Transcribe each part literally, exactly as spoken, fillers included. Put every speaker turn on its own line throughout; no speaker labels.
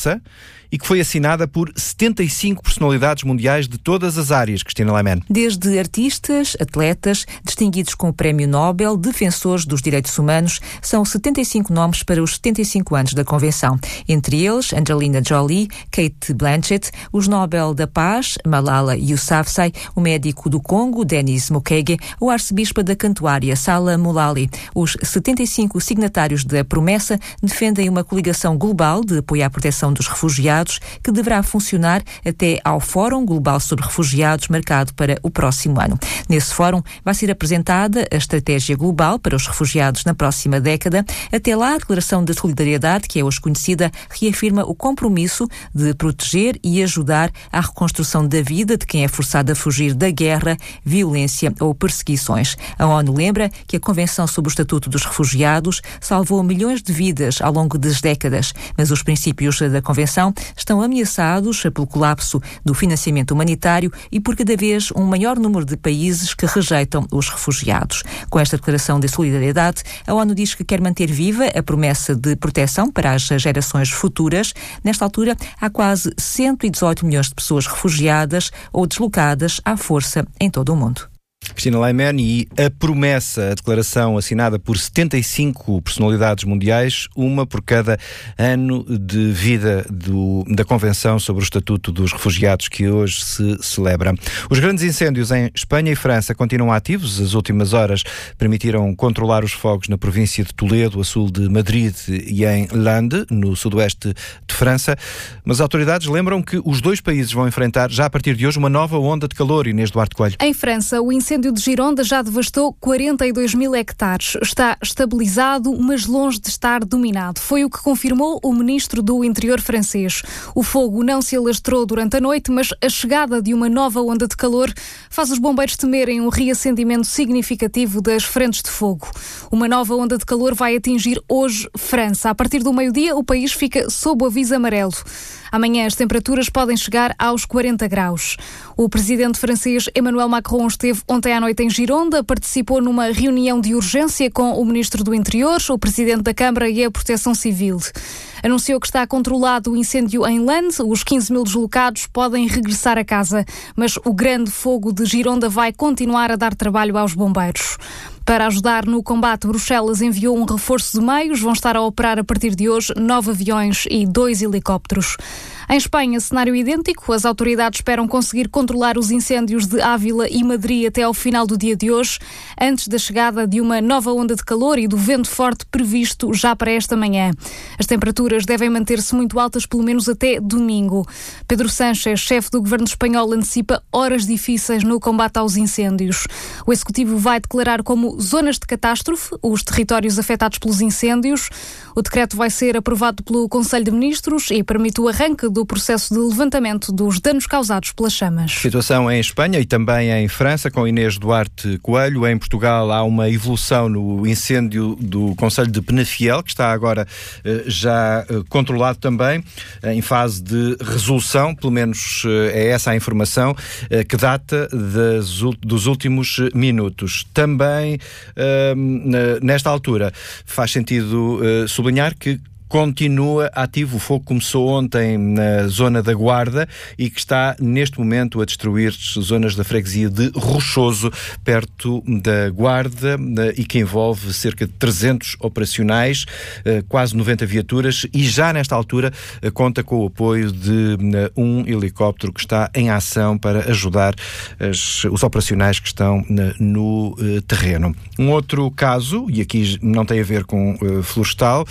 e que foi assinada por setenta e cinco personalidades mundiais de todas as áreas, Cristina Laiman.
Desde artistas, atletas, distinguidos com o Prémio Nobel, defensores dos direitos humanos, são setenta e cinco nomes para os setenta e cinco anos da Convenção. Entre eles, Angelina Jolie, Cate Blanchett, os Nobel da Paz, Malala Yousafzai, o médico do Congo, Denis Mukwege, o arcebispo da Cantuária, Salah Moulali. Os setenta e cinco signatários da promessa defendem uma coligação global de apoio à proteção dos refugiados, que deverá funcionar até ao Fórum Global sobre Refugiados, marcado para o próximo ano. Nesse fórum vai ser apresentada a estratégia global para os refugiados na próxima década. Até lá, a Declaração de Solidariedade, que é hoje conhecida, reafirma o compromisso de proteger e ajudar à reconstrução da vida de quem é forçado a fugir da guerra, violência ou perseguições. A ONU lembra que a Convenção sobre o Estatuto dos Refugiados salvou milhões de vidas ao longo das décadas, mas os princípios da Convenção estão ameaçados pelo colapso do financiamento humanitário e por cada vez um maior número de países que rejeitam os refugiados. Com esta declaração de solidariedade, a ONU diz que quer manter viva a promessa de proteção para as gerações futuras. Nesta altura, há quase cento e dezoito milhões de pessoas refugiadas ou deslocadas à força em todo o mundo.
Cristina Laiman, e a promessa, a declaração assinada por setenta e cinco personalidades mundiais, uma por cada ano de vida do, da Convenção sobre o Estatuto dos Refugiados, que hoje se celebra. Os grandes incêndios em Espanha e França continuam ativos. As últimas horas permitiram controlar os fogos na província de Toledo, a sul de Madrid, e em Landes, no sudoeste de França. Mas as autoridades lembram que os dois países vão enfrentar, já a partir de hoje, uma nova onda de calor. Inês Duarte Coelho.
Em França, o incêndio O incêndio de Gironda já devastou quarenta e dois mil hectares. Está estabilizado, mas longe de estar dominado. Foi o que confirmou o ministro do Interior francês. O fogo não se alastrou durante a noite, mas a chegada de uma nova onda de calor faz os bombeiros temerem um reacendimento significativo das frentes de fogo. Uma nova onda de calor vai atingir hoje França. A partir do meio-dia, o país fica sob o aviso amarelo. Amanhã as temperaturas podem chegar aos quarenta graus. O presidente francês Emmanuel Macron esteve ontem à noite em Gironda, participou numa reunião de urgência com o ministro do Interior, o presidente da Câmara e a Proteção Civil. Anunciou que está controlado o incêndio em Landes, os quinze mil deslocados podem regressar a casa, mas o grande fogo de Gironda vai continuar a dar trabalho aos bombeiros. Para ajudar no combate, Bruxelas enviou um reforço de meios. Vão estar a operar a partir de hoje nove aviões e dois helicópteros. Em Espanha, cenário idêntico. As autoridades esperam conseguir controlar os incêndios de Ávila e Madrid até ao final do dia de hoje, antes da chegada de uma nova onda de calor e do vento forte previsto já para esta manhã. As temperaturas devem manter-se muito altas pelo menos até domingo. Pedro Sánchez, chefe do governo espanhol, antecipa horas difíceis no combate aos incêndios. O executivo vai declarar como zonas de catástrofe os territórios afetados pelos incêndios. O decreto vai ser aprovado pelo Conselho de Ministros e permite o arranque do processo de levantamento dos danos causados pelas chamas.
Situação em Espanha e também em França, com Inês Duarte Coelho. Em Portugal há uma evolução no incêndio do Conselho de Penafiel, que está agora eh, já eh, controlado também, eh, em fase de resolução, pelo menos eh, é essa a informação, eh, que data das, dos últimos minutos. Também, eh, nesta altura, faz sentido eh, sublinhar que continua ativo. O fogo começou ontem na zona da Guarda e que está neste momento a destruir zonas da freguesia de Rochoso, perto da Guarda, e que envolve cerca de trezentos operacionais, quase noventa viaturas, e já nesta altura conta com o apoio de um helicóptero que está em ação para ajudar as, os operacionais que estão no terreno. Um outro caso, e aqui não tem a ver com florestal,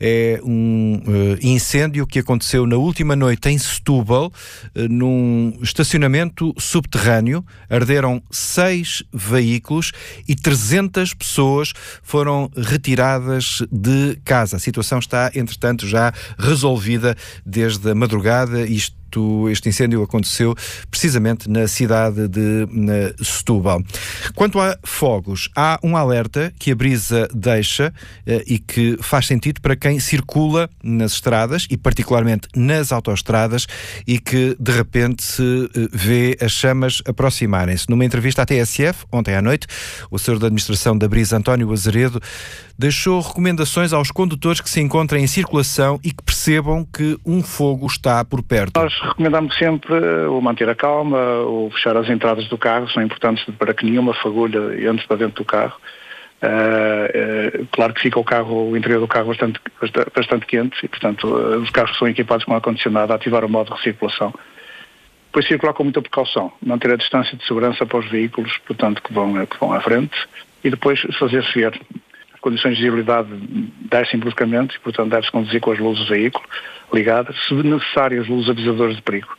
é um uh, incêndio que aconteceu na última noite em Setúbal, uh, num estacionamento subterrâneo. Arderam seis veículos e trezentas pessoas foram retiradas de casa. A situação está, entretanto, já resolvida desde a madrugada. Isto Isto, este incêndio aconteceu precisamente na cidade de na Setúbal. Quanto a fogos, há um alerta que a Brisa deixa eh, e que faz sentido para quem circula nas estradas e particularmente nas autoestradas e que de repente se eh, vê as chamas aproximarem-se. Numa entrevista à T S F, ontem à noite, o senhor da Administração da Brisa, António Azeredo, deixou recomendações aos condutores que se encontrem em circulação e que percebam que um fogo está por perto.
Nós recomendamos sempre o manter a calma, o fechar as entradas do carro, são importantes para que nenhuma fagulha entre para dentro do carro. Uh, uh, claro que fica o carro, o interior do carro bastante, bastante, bastante quente e, portanto, uh, os carros são equipados com ar-condicionado a ativar o modo de recirculação. Depois circular com muita precaução, manter a distância de segurança para os veículos, portanto, que vão, que vão à frente, e depois fazer-se ver. As condições de visibilidade descem bruscamente e, portanto, deve-se conduzir com as luzes do veículo ligadas, se necessário as luzes avisadores de perigo.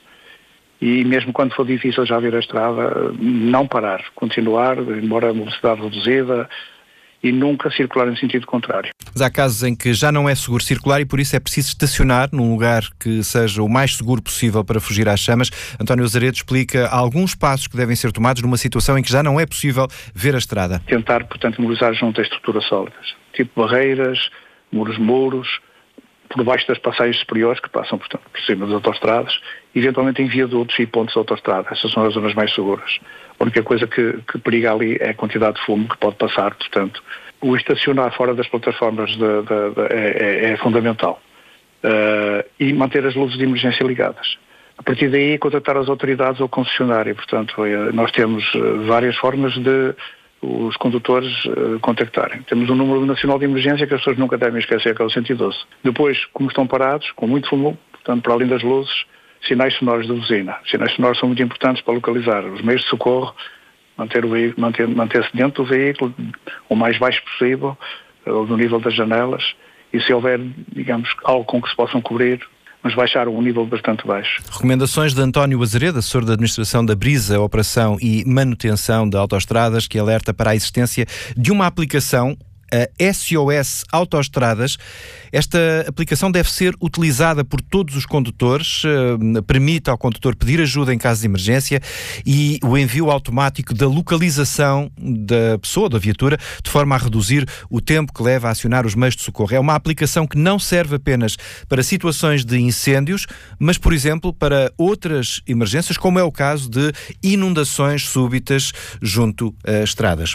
E mesmo quando for difícil já vir a estrada, não parar, continuar, embora a velocidade reduzida, e nunca circular em sentido contrário.
Mas há casos em que já não é seguro circular e por isso é preciso estacionar num lugar que seja o mais seguro possível para fugir às chamas. António Azeredo explica alguns passos que devem ser tomados numa situação em que já não é possível ver a estrada.
Tentar, portanto, mobilizar junto a estruturas sólidas, tipo barreiras, muros muros, por baixo das passagens superiores, que passam, portanto, por cima das autoestradas, eventualmente em viadutos e pontos de autoestrada. Essas são as zonas mais seguras. A única coisa que, que periga ali é a quantidade de fumo que pode passar, portanto, o estacionar fora das plataformas de, de, de, é, é fundamental. Uh, e manter as luzes de emergência ligadas. A partir daí, contactar as autoridades ou o concessionário. Portanto, nós temos várias formas de os condutores uh, contactarem. Temos um número nacional de emergência que as pessoas nunca devem esquecer, que é o cento e doze. Depois, como estão parados, com muito fumo, portanto, para além das luzes, sinais sonoros de buzina. Os sinais sonoros são muito importantes para localizar os meios de socorro, manter o veículo, manter, manter-se dentro do veículo o mais baixo possível, uh, no nível das janelas, e se houver, digamos, algo com que se possam cobrir, mas baixaram um nível bastante baixo.
Recomendações de António Azeredo, assessor da Administração da Brisa, Operação e Manutenção de Autoestradas, que alerta para a existência de uma aplicação, a S O S Autoestradas. Esta aplicação deve ser utilizada por todos os condutores, eh, permite ao condutor pedir ajuda em caso de emergência e o envio automático da localização da pessoa, da viatura, de forma a reduzir o tempo que leva a acionar os meios de socorro. É uma aplicação que não serve apenas para situações de incêndios, mas, por exemplo, para outras emergências, como é o caso de inundações súbitas junto a estradas.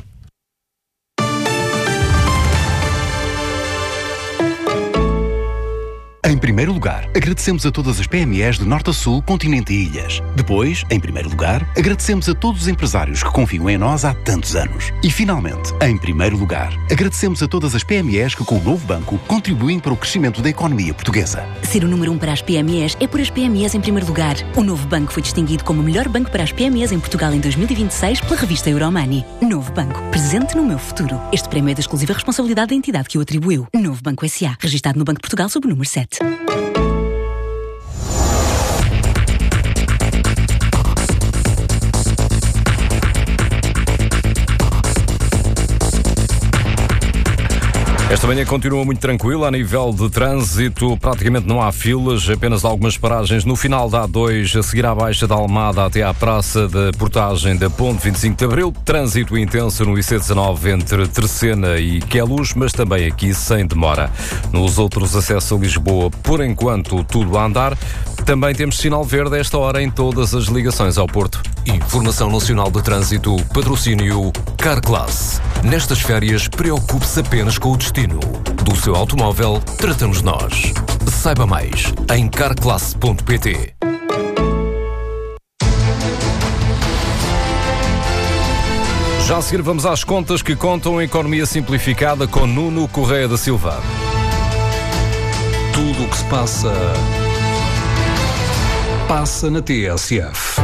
Em primeiro lugar, agradecemos a todas as P M Es de norte a sul, continente e ilhas. Depois, em primeiro lugar, agradecemos a todos os empresários que confiam em nós há tantos anos. E, finalmente, em primeiro lugar, agradecemos a todas as P M Es que, com o novo banco, contribuem para o crescimento da economia portuguesa.
Ser o número um para as P M Es é por as P M Es em primeiro lugar. O novo banco foi distinguido como o melhor banco para as P M Es em Portugal em dois mil e vinte e seis pela revista Euromoney. Novo Banco, presente no meu futuro. Este prémio é da exclusiva responsabilidade da entidade que o atribuiu. Novo Banco S A, registado no Banco de Portugal sob o número sete.
Esta manhã continua muito tranquila a nível de trânsito, praticamente não há filas, apenas algumas paragens no final da A dois, a seguir à Baixa da Almada até à Praça da Portagem da Ponte vinte e cinco de Abril, trânsito intenso no I C dezanove entre Terceira e Queluz, mas também aqui sem demora. Nos outros acessos a Lisboa, por enquanto, tudo a andar. Também temos sinal verde a esta hora em todas as ligações ao Porto.
Informação Nacional de Trânsito, patrocínio Carclass. Nestas férias, preocupe-se apenas com o destino. Do seu automóvel, tratamos nós. Saiba mais em carclass ponto pt.
Já a seguir vamos às contas que contam a economia simplificada com Nuno Correia da Silva.
Tudo o que se passa... passa na T S F.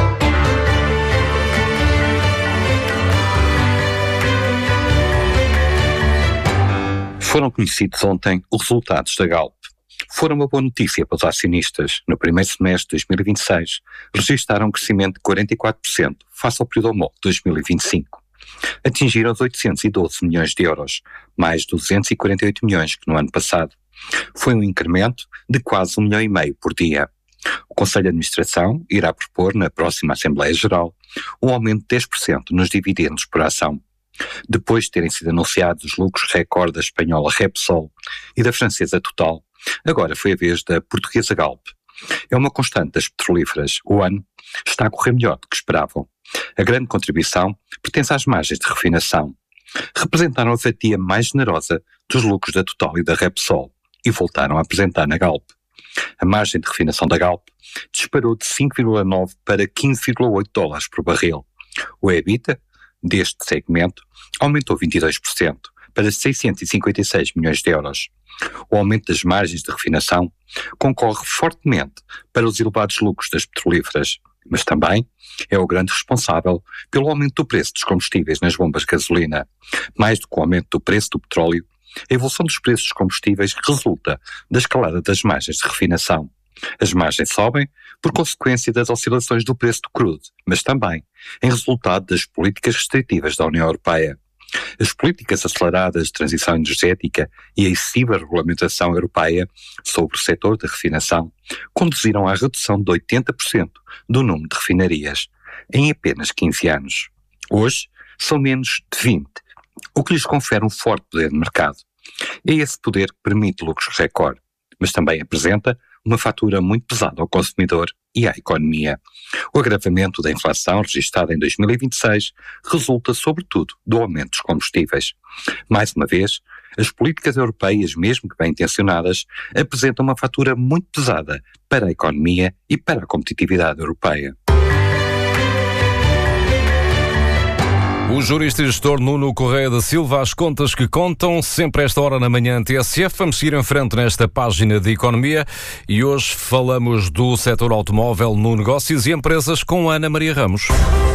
Foram conhecidos ontem os resultados da Galp. Foram uma boa notícia para os acionistas. No primeiro semestre de dois mil e vinte e seis, registaram um crescimento de quarenta e quatro por cento face ao período homólogo de dois mil e vinte e cinco. Atingiram os oitocentos e doze milhões de euros, mais duzentos e quarenta e oito milhões que no ano passado. Foi um incremento de quase um milhão e meio por dia. O Conselho de Administração irá propor na próxima Assembleia Geral um aumento de dez por cento nos dividendos por ação. Depois de terem sido anunciados os lucros recorde da espanhola Repsol e da francesa Total, agora foi a vez da portuguesa Galp. É uma constante das petrolíferas. O ano está a correr melhor do que esperavam. A grande contribuição pertence às margens de refinação. Representaram a fatia mais generosa dos lucros da Total e da Repsol e voltaram a apresentar na Galp. A margem de refinação da Galp disparou de cinco vírgula nove para quinze vírgula oito dólares por barril. O EBITDA deste segmento aumentou vinte e dois por cento para seiscentos e cinquenta e seis milhões de euros. O aumento das margens de refinação concorre fortemente para os elevados lucros das petrolíferas, mas também é o grande responsável pelo aumento do preço dos combustíveis nas bombas de gasolina. Mais do que o aumento do preço do petróleo, a evolução dos preços dos combustíveis resulta da escalada das margens de refinação. As margens sobem por consequência das oscilações do preço do crudo, mas também em resultado das políticas restritivas da União Europeia. As políticas aceleradas de transição energética e a excessiva regulamentação europeia sobre o setor da refinação conduziram à redução de oitenta por cento do número de refinarias em apenas quinze anos. Hoje são menos de vinte, o que lhes confere um forte poder de mercado. É esse poder que permite lucros recorde, mas também apresenta uma fatura muito pesada ao consumidor e à economia. O agravamento da inflação registada em dois mil e vinte e seis resulta sobretudo do aumento dos combustíveis. Mais uma vez, as políticas europeias, mesmo que bem intencionadas, apresentam uma fatura muito pesada para a economia e para a competitividade europeia.
O jurista e gestor Nuno Correia da Silva, as contas que contam, sempre a esta hora na manhã T S F. Vamos seguir em frente nesta página de economia e hoje falamos do setor automóvel no negócios e empresas com Ana Maria Ramos.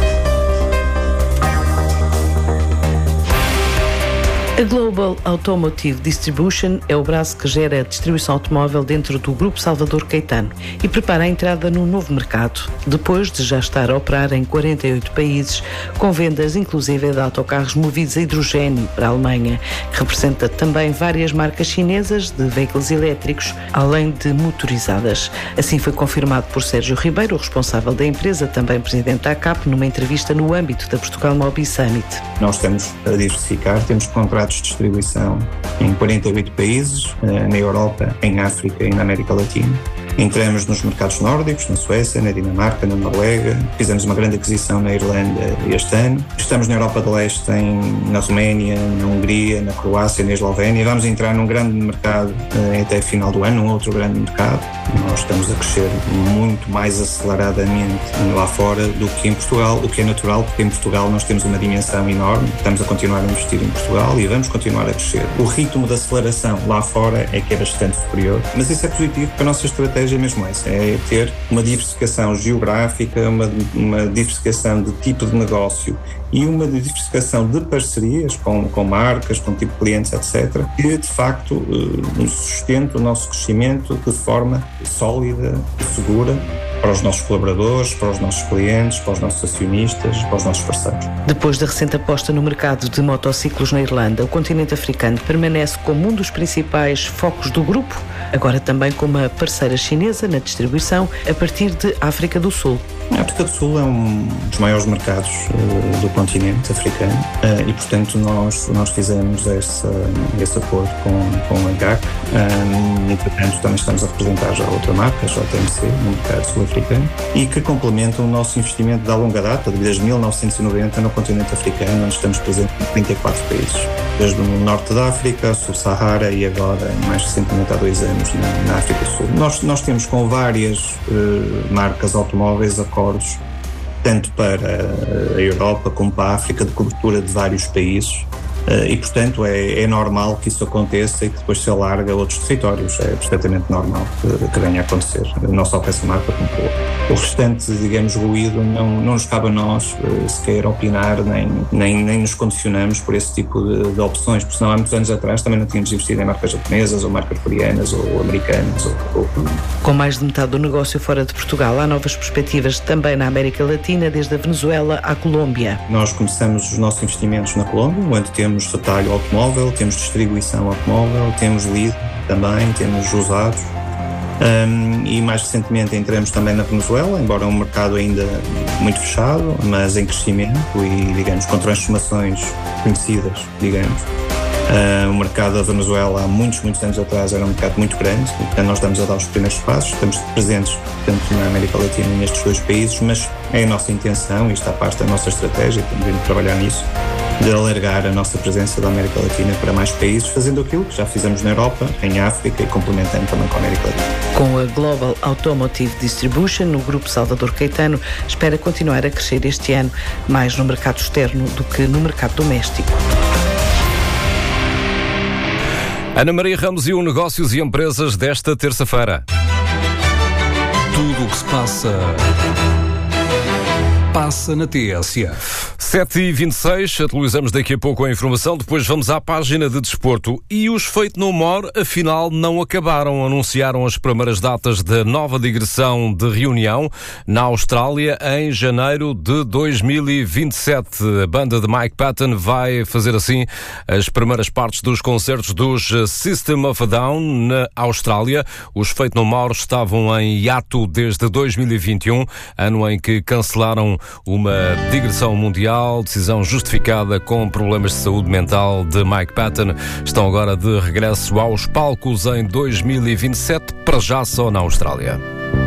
A Global Automotive Distribution é o braço que gera a distribuição automóvel dentro do Grupo Salvador Caetano e prepara a entrada no novo mercado, depois de já estar a operar em quarenta e oito países, com vendas inclusive de autocarros movidos a hidrogênio para a Alemanha, que representa também várias marcas chinesas de veículos elétricos, além de motorizadas. Assim foi confirmado por Sérgio Ribeiro, o responsável da empresa, também presidente da A C A P, numa entrevista no âmbito da Portugal Mobi Summit.
Nós estamos a diversificar, temos contratos de distribuição em quarenta e oito países, na Europa, em África e na América Latina. Entramos nos mercados nórdicos, na Suécia, na Dinamarca, na Noruega, fizemos uma grande aquisição na Irlanda este ano. Estamos na Europa do Leste, em, na Roménia, na Hungria, na Croácia, na Eslovénia. Vamos entrar num grande mercado até final do ano, um outro grande mercado. Nós estamos a crescer muito mais aceleradamente lá fora do que em Portugal, o que é natural, porque em Portugal nós temos uma dimensão enorme, estamos a continuar a investir em Portugal e vamos continuar a crescer. O ritmo de aceleração lá fora é que é bastante superior, mas isso é positivo para a nossa estratégia mesmo essa, é ter uma diversificação geográfica, uma, uma diversificação de tipo de negócio e uma diversificação de parcerias com, com marcas, com tipo de clientes, etcétera, que de facto uh, sustenta o nosso crescimento de forma sólida e segura para os nossos colaboradores, para os nossos clientes, para os nossos acionistas, para os nossos parceiros.
Depois da recente aposta no mercado de motociclos na Irlanda, o continente africano permanece como um dos principais focos do grupo, agora também como uma parceira chinesa na distribuição a partir de África do Sul.
A África do Sul é um dos maiores mercados uh, do continente africano uh, e, portanto, nós, nós fizemos esse, esse acordo com, com a G A C. Um, e, portanto, também estamos a representar já outra marca, a J M C, no mercado sul-africano, e que complementa o nosso investimento de longa data, desde mil novecentos e noventa, no continente africano, onde estamos presentes em trinta e quatro países. Desde o norte da África, Sul-Sahara e agora, mais recentemente, há dois anos, na, na África do Sul. Nós, nós temos com várias uh, marcas automóveis acordos, tanto para a Europa como para a África, de cobertura de vários países. E, portanto, é, é normal que isso aconteça e que depois se alargue a outros territórios. É perfeitamente normal que, que venha a acontecer, não só para essa marca como para outra. O restante, digamos, ruído, não, não nos cabe a nós sequer opinar, nem, nem, nem nos condicionamos por esse tipo de, de opções, porque senão há muitos anos atrás também não tínhamos investido em marcas japonesas, ou marcas coreanas, ou americanas. Ou, ou...
Com mais de metade do negócio fora de Portugal, há novas perspectivas também na América Latina, desde a Venezuela à Colômbia.
Nós começamos os nossos investimentos na Colômbia, onde temos Temos retalho automóvel, temos distribuição automóvel, temos lead também, temos usados Um, e mais recentemente entramos também na Venezuela, embora um mercado ainda muito fechado, mas em crescimento e, digamos, com transformações conhecidas, digamos. Uh, o mercado da Venezuela há muitos, muitos anos atrás era um mercado muito grande, e, portanto, nós estamos a dar os primeiros passos, estamos presentes tanto na América Latina nestes dois países, mas é a nossa intenção, e está a parte da nossa estratégia, estamos vindo trabalhar nisso, de alargar a nossa presença da América Latina para mais países, fazendo aquilo que já fizemos na Europa, em África e complementando também com a América Latina.
Com a Global Automotive Distribution, o Grupo Salvador Caetano espera continuar a crescer este ano, mais no mercado externo do que no mercado doméstico.
Ana Maria Ramos e o Negócios e Empresas desta terça-feira.
Tudo o que se passa... passa na T S F.
sete e vinte e seis, atualizamos daqui a pouco a informação, depois vamos à página de desporto. E os Fate No More, afinal, não acabaram. Anunciaram as primeiras datas da nova digressão de reunião na Austrália em janeiro de dois mil e vinte e sete. A banda de Mike Patton vai fazer assim as primeiras partes dos concertos dos System of a Down na Austrália. Os Fate No More estavam em hiato desde dois mil e vinte e um, ano em que cancelaram uma digressão mundial, decisão justificada com problemas de saúde mental de Mike Patton. Estão agora de regresso aos palcos em dois mil e vinte e sete, para já só na Austrália.